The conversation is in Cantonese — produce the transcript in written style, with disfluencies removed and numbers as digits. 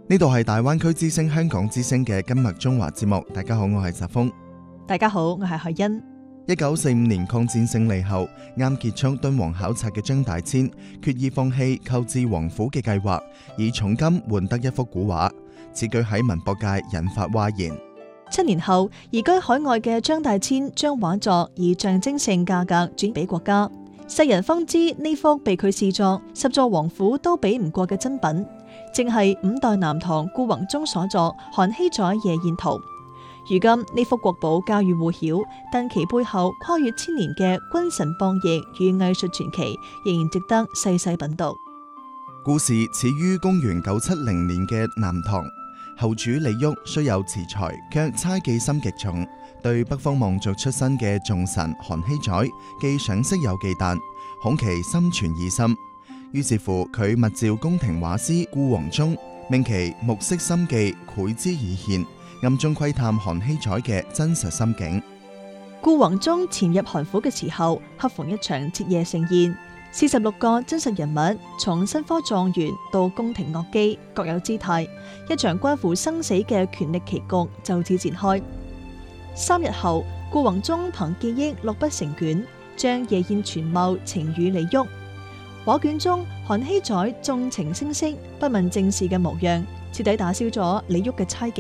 呢度係大灣區之聲香港之聲嘅今日中華節目。大家好，我係澤峰。 大家好，我係海欣。 1945年抗戰勝利後，啱結束敦煌考察嘅張大千決意放棄購置王府嘅計劃，以重金換得一幅古畫。此舉喺文博界引發譁然。 7年後，移居海外嘅張大千將畫作以象徵性價格轉俾國家，世人方知呢幅被佢視作10座王府都比唔過嘅珍品，正係5代南唐顧宏中所作《韓熙載夜宴圖》。如今呢幅國寶家喻戶曉，但其背後跨越千年嘅君臣博弈與藝術傳奇，仍然值得細細品讀。 故事始於公元970年嘅南唐，後主李煜雖有辭才，卻猜忌心極重，對北方望族出身嘅重臣韓熙載既賞識又忌憚，恐其心存異心。於是乎，佢密召宮廷畫師顧闳中，命其目色心記，繪之以獻，暗中窺探韓熙載嘅真實心境。 顧闳中潛入韓府嘅時候，恰逢一場徹夜盛宴，46個真實人物，從新科狀元到宮廷樂姬，各有姿態，一場關乎生死嘅權力棋局就此展開。3日後，顧闳中憑記憶落筆成卷，將夜宴全貌呈與李煜。畫卷中韓熙載縱情聲色，不問政事嘅模樣，徹底打消咗李煜嘅猜忌。